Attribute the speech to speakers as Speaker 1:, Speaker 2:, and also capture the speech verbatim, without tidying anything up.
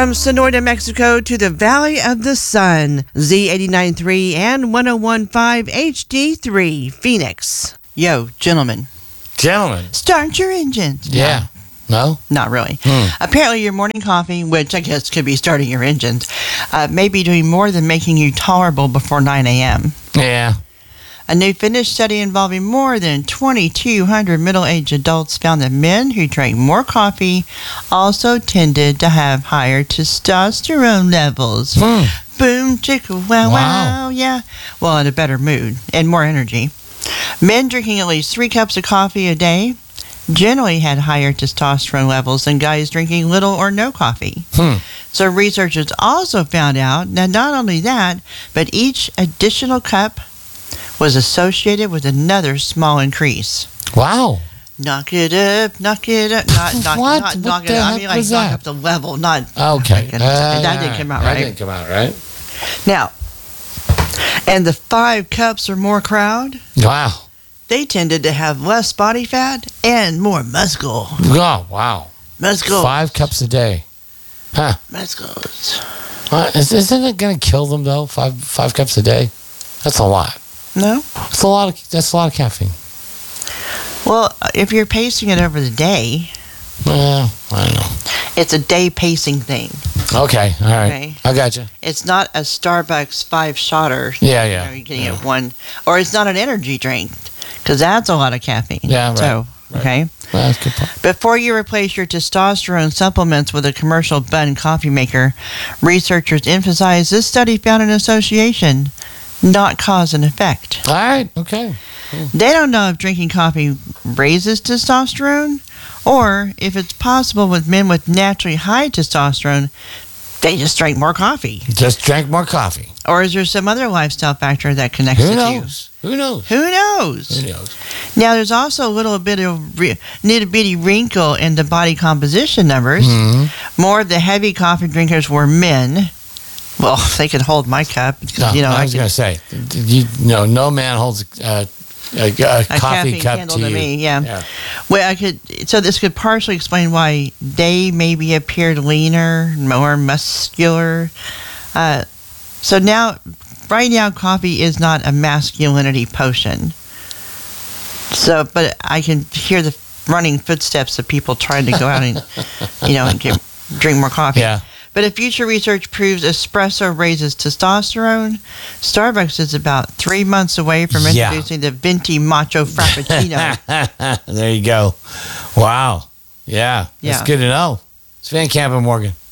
Speaker 1: From Sonora, Mexico to the Valley of the Sun, Z eighty-nine point three and one oh one point five H D three, Phoenix. Yo, gentlemen.
Speaker 2: Gentlemen.
Speaker 1: Start your engines.
Speaker 2: Yeah. No?
Speaker 1: Not really.
Speaker 2: Hmm.
Speaker 1: Apparently your morning coffee, which I guess could be starting your engines, uh, may be doing more than making you tolerable before nine a.m.
Speaker 2: Yeah.
Speaker 1: A new Finnish study involving more than twenty-two hundred middle-aged adults found that men who drank more coffee also tended to have higher testosterone levels.
Speaker 2: Hmm.
Speaker 1: Boom, chicka, wow, wow,
Speaker 2: Wow.
Speaker 1: yeah. Well, in a better mood and more energy. Men drinking at least three cups of coffee a day generally had higher testosterone levels than guys drinking little or no coffee.
Speaker 2: Hmm.
Speaker 1: So researchers also found out that not only that, but each additional cup was associated with another small increase.
Speaker 2: Wow.
Speaker 1: Knock it up, knock it up, not knock,
Speaker 2: What?
Speaker 1: not
Speaker 2: What
Speaker 1: knock it
Speaker 2: the
Speaker 1: up. I
Speaker 2: heck
Speaker 1: mean, like
Speaker 2: was
Speaker 1: knock
Speaker 2: that?
Speaker 1: up the level, not.
Speaker 2: Okay.
Speaker 1: Like,
Speaker 2: Uh,
Speaker 1: that
Speaker 2: all
Speaker 1: didn't
Speaker 2: right.
Speaker 1: come out
Speaker 2: That
Speaker 1: right.
Speaker 2: didn't come out right.
Speaker 1: Now, and the five cups or more crowd,
Speaker 2: Wow.
Speaker 1: they tended to have less body fat and more muscle.
Speaker 2: Oh, wow.
Speaker 1: Muscle.
Speaker 2: Five cups a day. Huh.
Speaker 1: Muscles.
Speaker 2: Uh, is, isn't it going to kill them, though? Five five cups a day? That's a lot.
Speaker 1: No?
Speaker 2: That's a lot of, that's a lot of caffeine.
Speaker 1: Well, if you're pacing it over the day,
Speaker 2: Well, I don't know.
Speaker 1: it's a day pacing thing.
Speaker 2: Okay. All right.
Speaker 1: Okay.
Speaker 2: I got you.
Speaker 1: It's not a Starbucks five shotter.
Speaker 2: Yeah,
Speaker 1: You
Speaker 2: yeah.
Speaker 1: know, you're getting
Speaker 2: yeah.
Speaker 1: it one, or it's not an energy drink, because that's a lot of caffeine.
Speaker 2: Yeah, right,
Speaker 1: So,
Speaker 2: right.
Speaker 1: okay.
Speaker 2: Well, that's a good point.
Speaker 1: Before you replace your testosterone supplements with a commercial bun coffee maker, researchers emphasize this study found an association, not cause and effect.
Speaker 2: All right. Okay.
Speaker 1: They don't know if drinking coffee raises testosterone, or if it's possible with men with naturally high testosterone, they just drank more coffee.
Speaker 2: Just drank more coffee.
Speaker 1: Or is there some other lifestyle factor that connects
Speaker 2: Who
Speaker 1: the
Speaker 2: knows? Who knows?
Speaker 1: two? Who knows?
Speaker 2: Who knows?
Speaker 1: Now, there's also a little bit of re- nitty-bitty wrinkle in the body composition numbers.
Speaker 2: Mhm.
Speaker 1: More of the heavy coffee drinkers were men. Well, they could hold my cup.
Speaker 2: No,
Speaker 1: you know,
Speaker 2: I
Speaker 1: I
Speaker 2: was
Speaker 1: could,
Speaker 2: going to say, you know, no man holds uh, a, a, a
Speaker 1: a
Speaker 2: coffee
Speaker 1: caffeine
Speaker 2: cup
Speaker 1: candle
Speaker 2: to
Speaker 1: to
Speaker 2: you.
Speaker 1: me. Yeah.
Speaker 2: Yeah.
Speaker 1: Well, I could. So this could partially explain why they maybe appeared leaner, more muscular. Uh, so now, right now, coffee is not a masculinity potion. So, but I can hear the running footsteps of people trying to go out and, you know, and get, drink more coffee.
Speaker 2: Yeah.
Speaker 1: But if future research proves espresso raises testosterone, Starbucks is about three months away from
Speaker 2: Yeah.
Speaker 1: introducing the Venti Macho Frappuccino.
Speaker 2: There you go. Wow. Yeah. That's
Speaker 1: Yeah.
Speaker 2: good to know. It's Van Camp and Morgan.